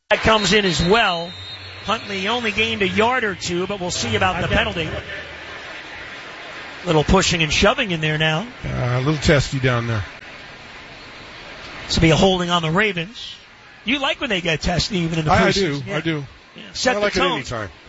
That comes in as well. Huntley only gained a yard or two, but we'll see about the penalty. Little pushing and shoving in there now. A little testy down there. This will be a holding on the Ravens. You like when they get testy even in the preseason. I do. Yeah. Set I the like tone. it anytime.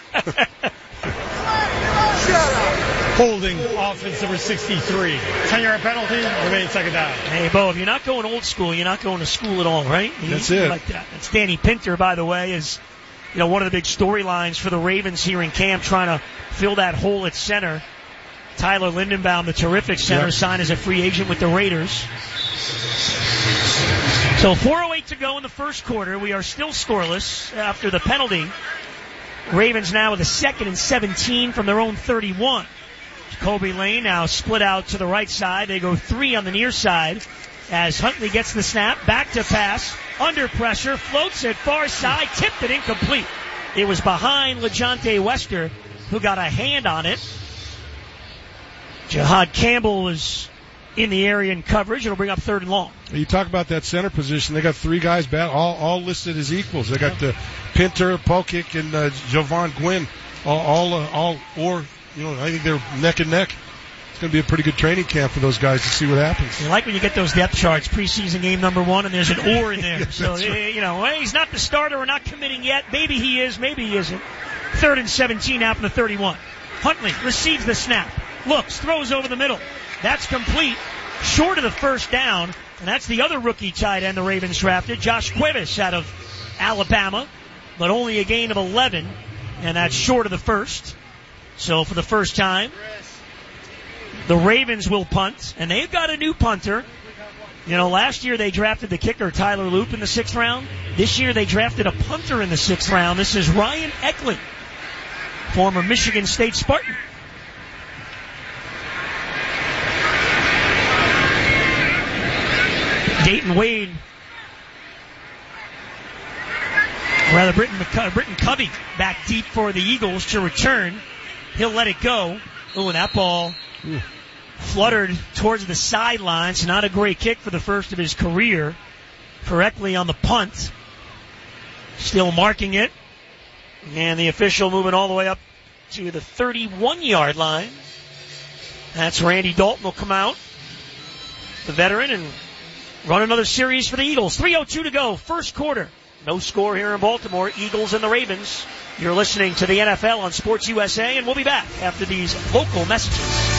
Holding offense number 63. 10-yard penalty, remains second down. Hey, Bo, if you're not going old school, you're not going to school at all, right? That's it. Like that. That's Danny Pinter, by the way, is one of the big storylines for the Ravens here in camp, trying to fill that hole at center. Tyler Lindenbaum, the terrific center, signed as a free agent with the Raiders. So 4:08 to go in the first quarter. We are still scoreless after the penalty. Ravens now with a 2nd and 17 from their own 31. Jacoby Lane now split out to the right side. They go 3 on the near side as Huntley gets the snap. Back to pass. Under pressure. Floats it far side. Tipped it incomplete. It was behind LeJohntay Wester, who got a hand on it. Jihad Campbell was in the area in coverage. It'll bring up 3rd and long. You talk about that center position. They got 3 guys all listed as equals. They got Pinter, Pokic, and Jovan Gwynn. I think they're neck and neck. It's going to be a pretty good training camp for those guys to see what happens. You like when you get those depth charts, preseason game number 1, and there's an or in there. Yes, so, right. He's not the starter or not committing yet. Maybe he is, maybe he isn't. 3rd and 17 out from the 31. Huntley receives the snap. Looks, throws over the middle. That's complete. Short of the first down. And that's the other rookie tight end the Ravens drafted, Josh Cuevas out of Alabama. But only a gain of 11. And that's short of the first. So for the first time, the Ravens will punt. And they've got a new punter. Last year they drafted the kicker, Tyler Loop, in the 6th round. This year they drafted a punter in the 6th round. This is Ryan Eklund, former Michigan State Spartan. Dayton Wade, Britton Covey back deep for the Eagles to return. He'll let it go. And that ball fluttered towards the sidelines. Not a great kick for the first of his career. Correctly on the punt. Still marking it. And the official moving all the way up to the 31-yard line. That's Randy Dalton will come out, the veteran, and run another series for the Eagles. 3:02 to go, first quarter. No score here in Baltimore. Eagles and the Ravens. You're listening to the NFL on Sports USA, and we'll be back after these local messages.